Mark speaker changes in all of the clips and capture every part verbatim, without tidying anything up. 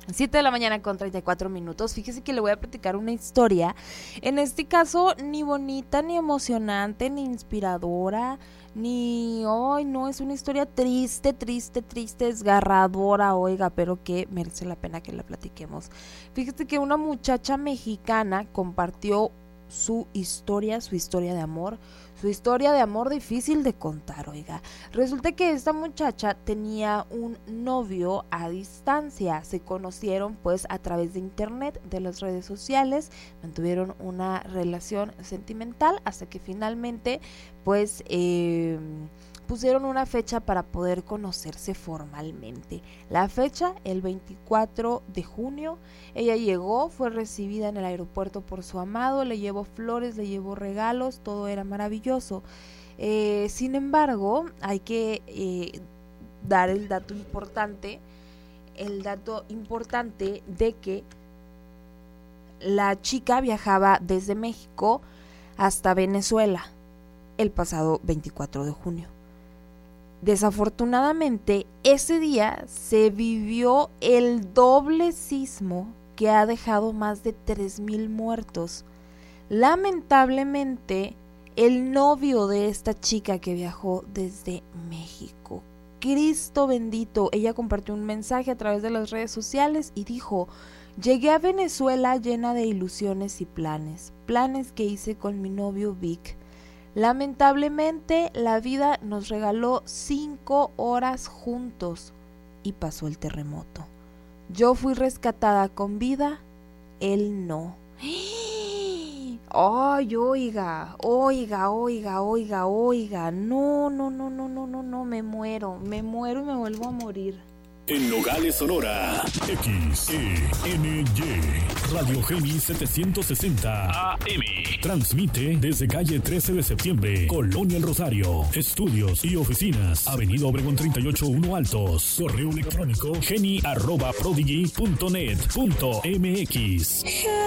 Speaker 1: siete de la mañana con treinta y cuatro minutos. Fíjese que le voy a platicar una historia, en este caso ni bonita, ni emocionante, ni inspiradora, ni, ay, no, es una historia triste, triste, triste, desgarradora, oiga, pero que merece la pena que la platiquemos. Fíjese que una muchacha mexicana compartió su historia, su historia de amor, su historia de amor difícil de contar, oiga. Resulta que esta muchacha tenía un novio a distancia, se conocieron pues a través de internet, de las redes sociales, mantuvieron una relación sentimental hasta que finalmente pues eh, pusieron una fecha para poder conocerse formalmente. La fecha, el veinticuatro de junio, ella llegó, fue recibida en el aeropuerto por su amado, le llevó flores, le llevó regalos, todo era maravilloso. Eh, sin embargo, hay que eh, dar el dato importante, el dato importante de que la chica viajaba desde México hasta Venezuela el pasado veinticuatro de junio. Desafortunadamente, ese día se vivió el doble sismo que ha dejado más de tres mil muertos. Lamentablemente, el novio de esta chica que viajó desde México, Cristo bendito, ella compartió un mensaje a través de las redes sociales y dijo: llegué a Venezuela llena de ilusiones y planes, planes que hice con mi novio Vic. Lamentablemente, la vida nos regaló cinco horas juntos y pasó el terremoto. Yo fui rescatada con vida, él no. ¡Ay, oiga, oiga, oiga, oiga, oiga! No, no, no, no, no, no, no, me muero, me muero y me vuelvo a morir.
Speaker 2: En Nogales, Sonora, X E N Y, Radio Geni setecientos sesenta A M. Transmite desde calle trece de septiembre, Colonia El Rosario. Estudios y oficinas, Avenida Obregón treinta y ocho uno Altos. Correo electrónico geni arroba prodigy punto net punto m x.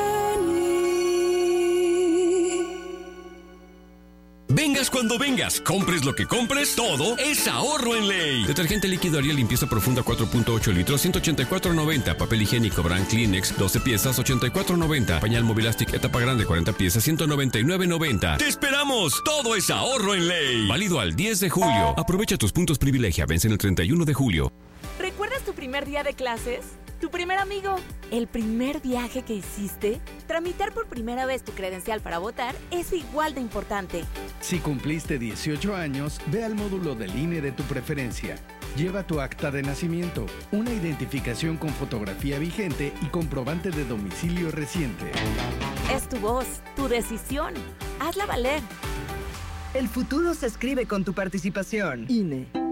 Speaker 3: Vengas cuando vengas, compres lo que compres, todo es ahorro en ley. Detergente líquido Ariel limpieza profunda cuatro punto ocho litros, ciento ochenta y cuatro noventa. Papel higiénico Brand Kleenex doce piezas, ochenta y cuatro noventa. Pañal Mobilastic etapa grande cuarenta piezas, ciento noventa y nueve noventa. ¡Te esperamos! Todo es ahorro en ley. Válido al diez de julio. Aprovecha tus puntos privilegia, vencen el treinta y uno de julio.
Speaker 4: ¿Recuerdas tu primer día de clases? ¿Tu primer amigo? ¿El primer viaje que hiciste? Tramitar por primera vez tu credencial para votar es igual de importante.
Speaker 5: Si cumpliste dieciocho años, ve al módulo del I N E de tu preferencia. Lleva tu acta de nacimiento, una identificación con fotografía vigente y comprobante de domicilio reciente.
Speaker 4: Es tu voz, tu decisión. Hazla valer.
Speaker 6: El futuro se escribe con tu participación. I N E.